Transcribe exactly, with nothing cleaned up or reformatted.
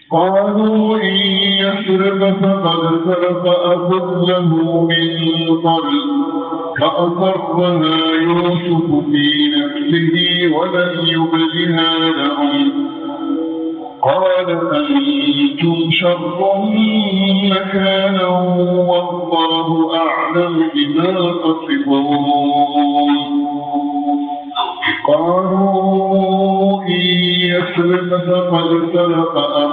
قالوا إن يسرق فقد سرق أخ له من قبل فأسرها يوسف في نفسه ولم يبدها لهم قال أنتم شر مكانا والله أعلم بما تصفون. قالوا إن يسرق فقد سرق